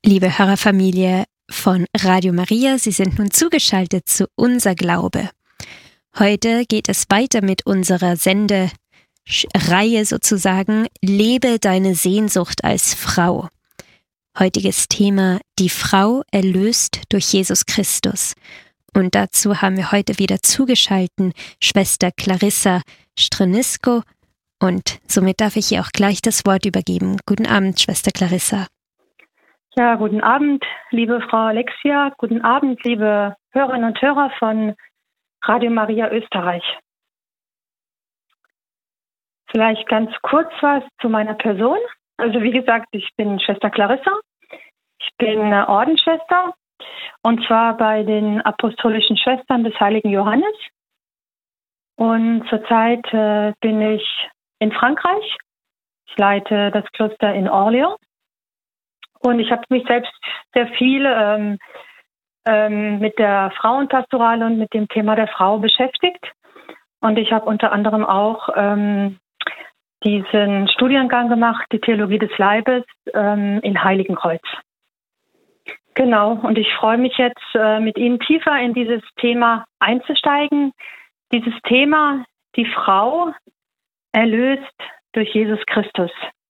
Liebe Hörerfamilie von Radio Maria, Sie sind nun zugeschaltet zu Unser Glaube. Heute geht es weiter mit unserer Sendereihe sozusagen, Lebe deine Sehnsucht als Frau. Heutiges Thema, die Frau erlöst durch Jesus Christus. Und dazu haben wir heute wieder zugeschaltet Schwester Clarissa Strenisko und somit darf ich ihr auch gleich das Wort übergeben. Guten Abend, Schwester Clarissa. Ja, guten Abend, liebe Frau Alexia. Guten Abend, liebe Hörerinnen und Hörer von Radio Maria Österreich. Vielleicht ganz kurz was zu meiner Person. Also wie gesagt, ich bin Schwester Clarissa. Ich bin Ordensschwester und zwar bei den Apostolischen Schwestern des Heiligen Johannes. Und zurzeit bin ich in Frankreich. Ich leite das Kloster in Orléans. Und ich habe mich selbst sehr viel mit der Frauenpastoral und mit dem Thema der Frau beschäftigt. Und ich habe unter anderem auch diesen Studiengang gemacht, die Theologie des Leibes in Heiligenkreuz. Genau, und ich freue mich jetzt, mit Ihnen tiefer in dieses Thema einzusteigen. Dieses Thema, die Frau erlöst durch Jesus Christus.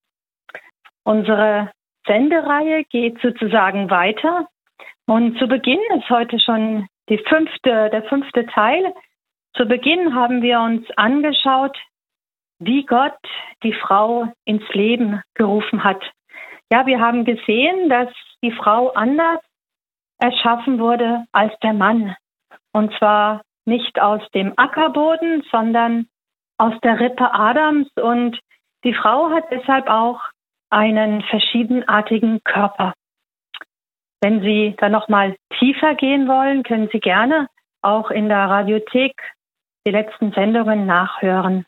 Unsere Sendereihe geht sozusagen weiter und zu Beginn ist heute schon der fünfte Teil. Zu Beginn haben wir uns angeschaut, wie Gott die Frau ins Leben gerufen hat. Ja, wir haben gesehen, dass die Frau anders erschaffen wurde als der Mann. Und zwar nicht aus dem Ackerboden, sondern aus der Rippe Adams. Und die Frau hat deshalb auch einen verschiedenartigen Körper. Wenn Sie da nochmal tiefer gehen wollen, können Sie gerne auch in der Radiothek die letzten Sendungen nachhören.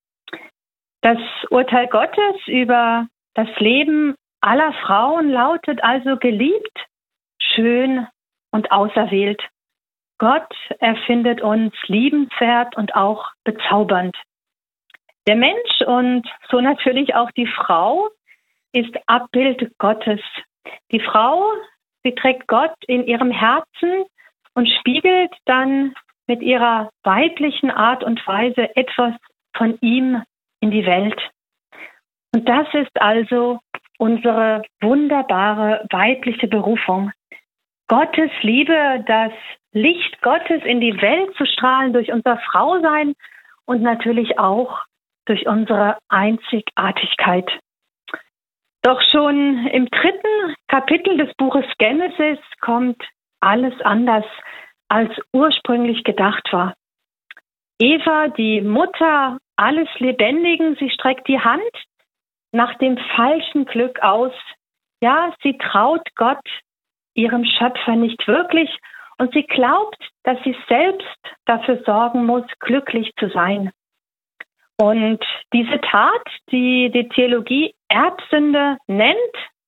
Das Urteil Gottes über das Leben aller Frauen lautet also geliebt, schön und auserwählt. Gott erfindet uns liebenswert und auch bezaubernd. Der Mensch und so natürlich auch die Frau ist Abbild Gottes. Die Frau, sie trägt Gott in ihrem Herzen und spiegelt dann mit ihrer weiblichen Art und Weise etwas von ihm in die Welt. Und das ist also unsere wunderbare weibliche Berufung. Gottes Liebe, das Licht Gottes in die Welt zu strahlen durch unser Frausein und natürlich auch durch unsere Einzigartigkeit. Doch schon im 3. Kapitel des Buches Genesis kommt alles anders, als ursprünglich gedacht war. Eva, die Mutter alles Lebendigen, sie streckt die Hand nach dem falschen Glück aus. Ja, sie traut Gott, ihrem Schöpfer, nicht wirklich und sie glaubt, dass sie selbst dafür sorgen muss, glücklich zu sein. Und diese Tat, die die Theologie Erbsünde nennt,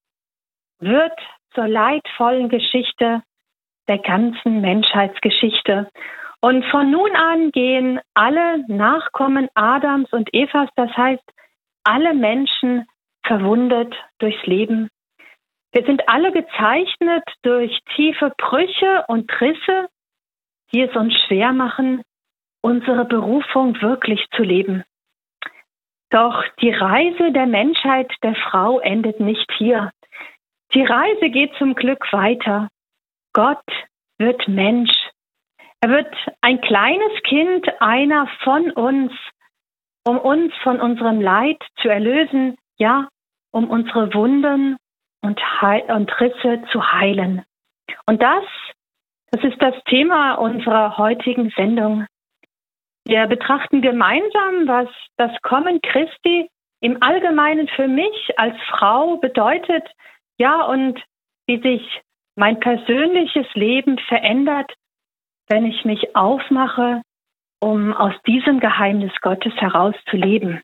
wird zur leidvollen Geschichte der ganzen Menschheitsgeschichte. Und von nun an gehen alle Nachkommen Adams und Evas, das heißt, alle Menschen verwundet durchs Leben. Wir sind alle gezeichnet durch tiefe Brüche und Risse, die es uns schwer machen, unsere Berufung wirklich zu leben. Doch die Reise der Menschheit der Frau endet nicht hier. Die Reise geht zum Glück weiter. Gott wird Mensch. Er wird ein kleines Kind, einer von uns, um uns von unserem Leid zu erlösen, ja, um unsere Wunden und Risse zu heilen. Und das ist das Thema unserer heutigen Sendung. Wir betrachten gemeinsam, was das Kommen Christi im Allgemeinen für mich als Frau bedeutet, ja, und wie sich mein persönliches Leben verändert, wenn ich mich aufmache, um aus diesem Geheimnis Gottes heraus zu leben.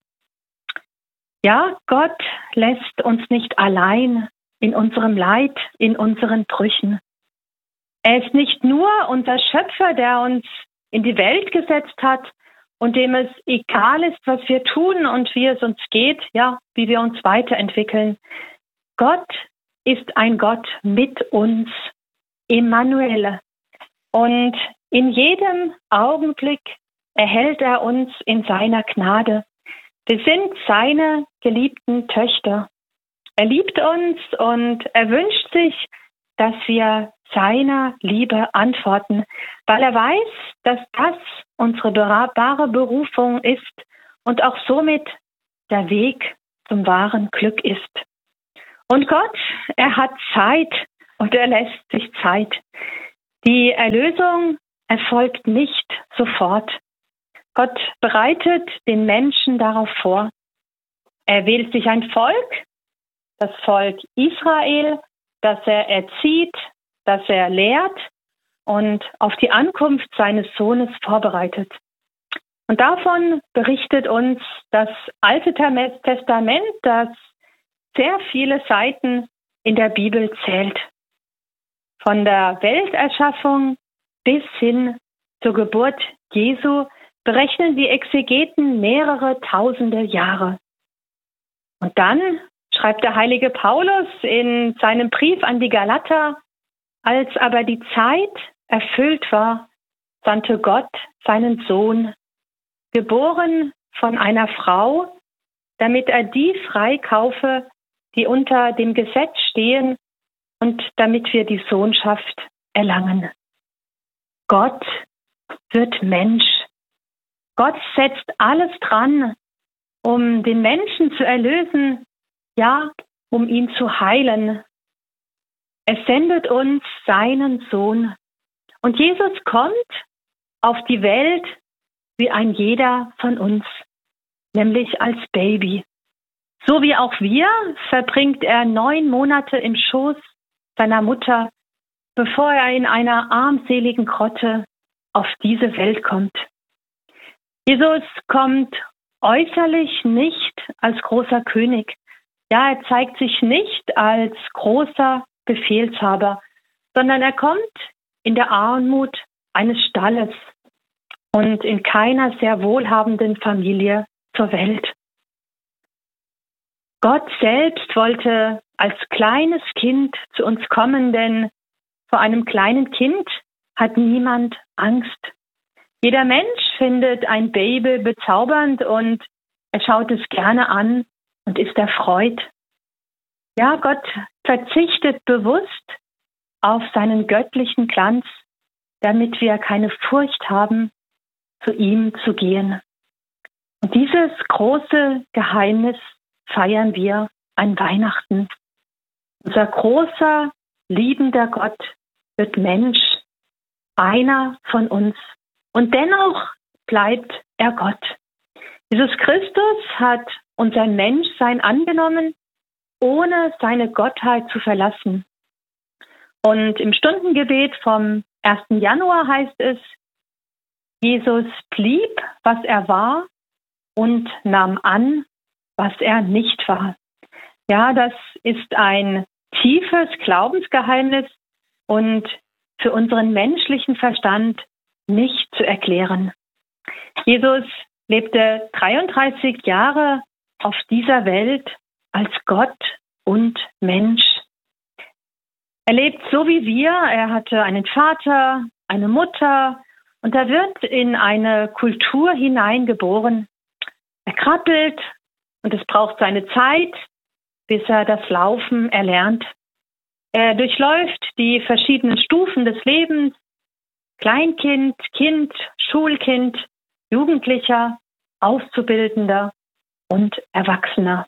Ja, Gott lässt uns nicht allein in unserem Leid, in unseren Brüchen. Er ist nicht nur unser Schöpfer, der uns in die Welt gesetzt hat und dem es egal ist, was wir tun und wie es uns geht, ja, wie wir uns weiterentwickeln. Gott ist ein Gott mit uns, Emmanuel. Und in jedem Augenblick erhält er uns in seiner Gnade. Wir sind seine geliebten Töchter. Er liebt uns und er wünscht sich, dass wir seiner Liebe antworten, weil er weiß, dass das unsere wahre Berufung ist und auch somit der Weg zum wahren Glück ist. Und Gott, er hat Zeit und er lässt sich Zeit. Die Erlösung erfolgt nicht sofort. Gott bereitet den Menschen darauf vor. Er wählt sich ein Volk, das Volk Israel, das er erzieht, das er lehrt und auf die Ankunft seines Sohnes vorbereitet. Und davon berichtet uns das Alte Testament, das sehr viele Seiten in der Bibel zählt. Von der Welterschaffung bis hin zur Geburt Jesu berechnen die Exegeten mehrere tausende Jahre. Und dann schreibt der heilige Paulus in seinem Brief an die Galater: Als aber die Zeit erfüllt war, sandte Gott seinen Sohn, geboren von einer Frau, damit er die freikaufe, die unter dem Gesetz stehen, und damit wir die Sohnschaft erlangen. Gott wird Mensch. Gott setzt alles dran, um den Menschen zu erlösen, ja, um ihn zu heilen. Er sendet uns seinen Sohn. Und Jesus kommt auf die Welt wie ein jeder von uns, nämlich als Baby. So wie auch wir verbringt er 9 Monate im Schoß seiner Mutter, bevor er in einer armseligen Grotte auf diese Welt kommt. Jesus kommt äußerlich nicht als großer König. Ja, er zeigt sich nicht als großer Befehlshaber, sondern er kommt in der Armut eines Stalles und in keiner sehr wohlhabenden Familie zur Welt. Gott selbst wollte als kleines Kind zu uns kommen, denn vor einem kleinen Kind hat niemand Angst. Jeder Mensch findet ein Baby bezaubernd und er schaut es gerne an und ist erfreut. Ja, Gott verzichtet bewusst auf seinen göttlichen Glanz, damit wir keine Furcht haben, zu ihm zu gehen. Und dieses große Geheimnis feiern wir an Weihnachten. Unser großer, liebender Gott wird Mensch, einer von uns. Und dennoch bleibt er Gott. Jesus Christus hat unser Menschsein angenommen, ohne seine Gottheit zu verlassen. Und im Stundengebet vom 1. Januar heißt es: Jesus blieb, was er war, und nahm an, was er nicht war. Ja, das ist ein tiefes Glaubensgeheimnis und für unseren menschlichen Verstand nicht zu erklären. Jesus lebte 33 Jahre auf dieser Welt als Gott und Mensch. Er lebt so wie wir. Er hatte einen Vater, eine Mutter und er wird in eine Kultur hineingeboren. Er krabbelt und es braucht seine Zeit, bis er das Laufen erlernt. Er durchläuft die verschiedenen Stufen des Lebens: Kleinkind, Kind, Schulkind, Jugendlicher, Auszubildender und Erwachsener.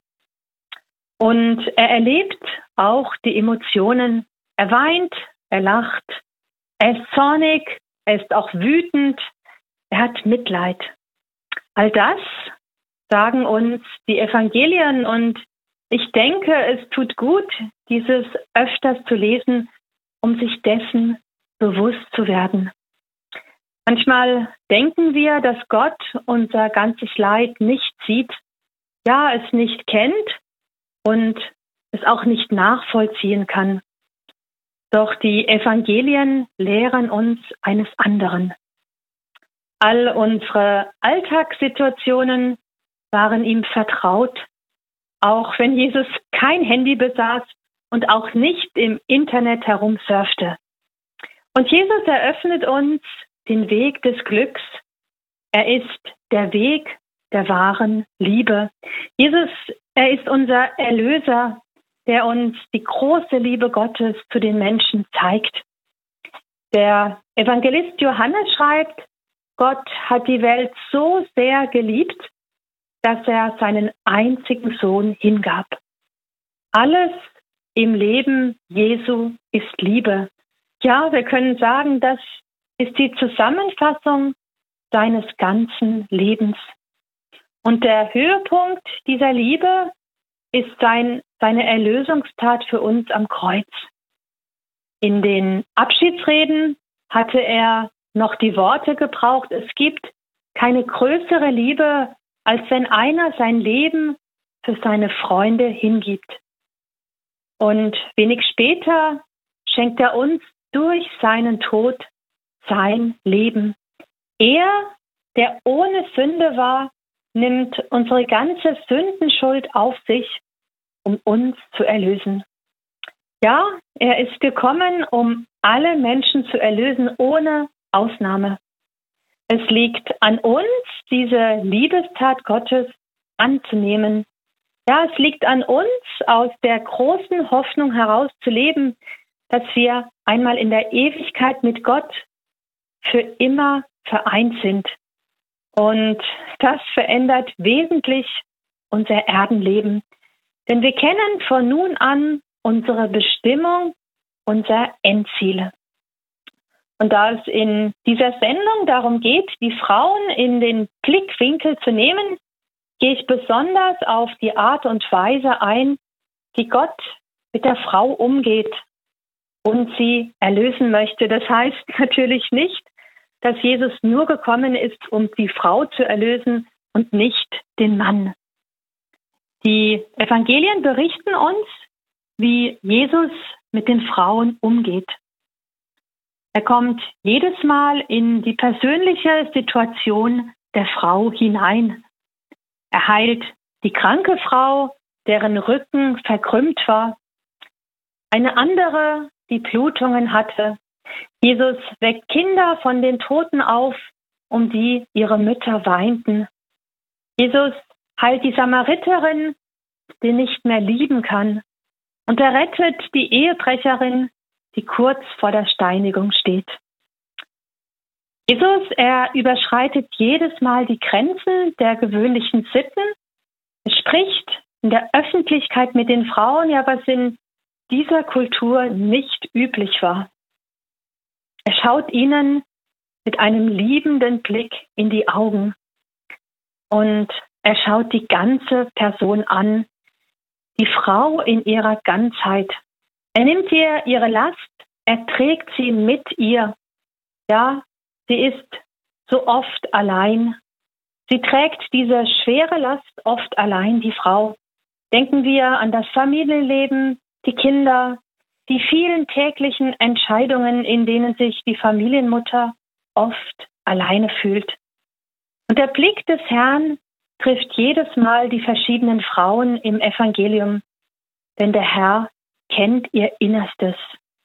Und er erlebt auch die Emotionen. Er weint, er lacht, er ist zornig, er ist auch wütend, er hat Mitleid. All das sagen uns die Evangelien und ich denke, es tut gut, dieses öfters zu lesen, um sich dessen bewusst zu werden. Manchmal denken wir, dass Gott unser ganzes Leid nicht sieht, ja, es nicht kennt und es auch nicht nachvollziehen kann. Doch die Evangelien lehren uns eines anderen. All unsere Alltagssituationen waren ihm vertraut, auch wenn Jesus kein Handy besaß und auch nicht im Internet herumsurfte. Und Jesus eröffnet uns den Weg des Glücks. Er ist der Weg der wahren Liebe. Jesus, er ist unser Erlöser, der uns die große Liebe Gottes zu den Menschen zeigt. Der Evangelist Johannes schreibt, Gott hat die Welt so sehr geliebt, dass er seinen einzigen Sohn hingab. Alles im Leben Jesu ist Liebe. Ja, wir können sagen, das ist die Zusammenfassung seines ganzen Lebens. Und der Höhepunkt dieser Liebe ist seine Erlösungstat für uns am Kreuz. In den Abschiedsreden hatte er noch die Worte gebraucht, es gibt keine größere Liebe, als wenn einer sein Leben für seine Freunde hingibt. Und wenig später schenkt er uns durch seinen Tod sein Leben. Er, der ohne Sünde war, nimmt unsere ganze Sündenschuld auf sich, um uns zu erlösen. Ja, er ist gekommen, um alle Menschen zu erlösen, ohne Ausnahme. Es liegt an uns, diese Liebestat Gottes anzunehmen. Ja, es liegt an uns, aus der großen Hoffnung heraus zu leben, dass wir einmal in der Ewigkeit mit Gott für immer vereint sind. Und das verändert wesentlich unser Erdenleben. Denn wir kennen von nun an unsere Bestimmung, unser Endziel. Und da es in dieser Sendung darum geht, die Frauen in den Blickwinkel zu nehmen, gehe ich besonders auf die Art und Weise ein, wie Gott mit der Frau umgeht und sie erlösen möchte. Das heißt natürlich nicht, dass Jesus nur gekommen ist, um die Frau zu erlösen und nicht den Mann. Die Evangelien berichten uns, wie Jesus mit den Frauen umgeht. Er kommt jedes Mal in die persönliche Situation der Frau hinein. Er heilt die kranke Frau, deren Rücken verkrümmt war. Eine andere, die Blutungen hatte. Jesus weckt Kinder von den Toten auf, um die ihre Mütter weinten. Jesus heilt die Samariterin, die nicht mehr lieben kann. Und er rettet die Ehebrecherin, die kurz vor der Steinigung steht. Jesus, er überschreitet jedes Mal die Grenzen der gewöhnlichen Sitten. Er spricht in der Öffentlichkeit mit den Frauen, ja, was in dieser Kultur nicht üblich war. Er schaut ihnen mit einem liebenden Blick in die Augen und er schaut die ganze Person an, die Frau in ihrer Ganzheit. Er nimmt ihr ihre Last, er trägt sie mit ihr. Ja, sie ist so oft allein. Sie trägt diese schwere Last oft allein, die Frau. Denken wir an das Familienleben, die Kinder, die vielen täglichen Entscheidungen, in denen sich die Familienmutter oft alleine fühlt. Und der Blick des Herrn trifft jedes Mal die verschiedenen Frauen im Evangelium, denn der Herr kennt ihr Innerstes.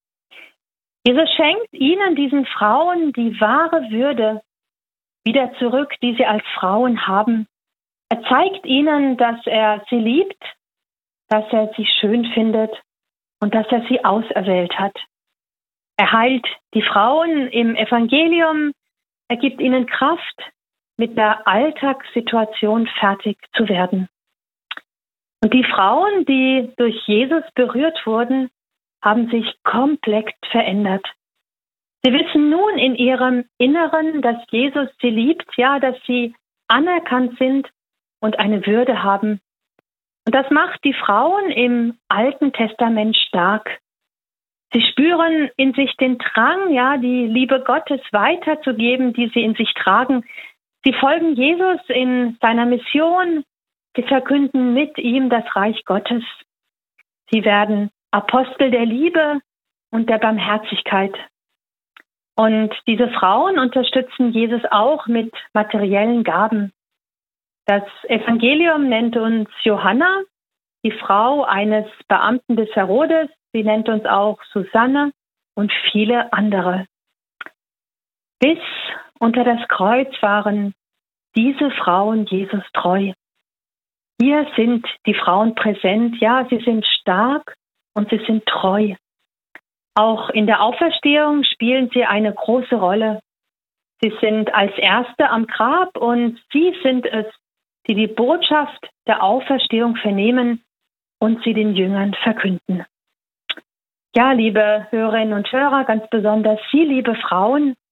Jesus schenkt ihnen, diesen Frauen, die wahre Würde wieder zurück, die sie als Frauen haben. Er zeigt ihnen, dass er sie liebt, dass er sie schön findet und dass er sie auserwählt hat. Er heilt die Frauen im Evangelium, er gibt ihnen Kraft, mit der Alltagssituation fertig zu werden. Und die Frauen, die durch Jesus berührt wurden, haben sich komplett verändert. Sie wissen nun in ihrem Inneren, dass Jesus sie liebt, ja, dass sie anerkannt sind und eine Würde haben. Und das macht die Frauen im Alten Testament stark. Sie spüren in sich den Drang, ja, die Liebe Gottes weiterzugeben, die sie in sich tragen. Sie folgen Jesus in seiner Mission. Sie verkünden mit ihm das Reich Gottes. Sie werden Apostel der Liebe und der Barmherzigkeit. Und diese Frauen unterstützen Jesus auch mit materiellen Gaben. Das Evangelium nennt uns Johanna, die Frau eines Beamten des Herodes, sie nennt uns auch Susanne und viele andere. Bis unter das Kreuz waren diese Frauen Jesus treu. Hier sind die Frauen präsent. Ja, sie sind stark und sie sind treu. Auch in der Auferstehung spielen sie eine große Rolle. Sie sind als Erste am Grab und sie sind es, die die Botschaft der Auferstehung vernehmen und sie den Jüngern verkünden. Ja, liebe Hörerinnen und Hörer, ganz besonders Sie, liebe Frauen,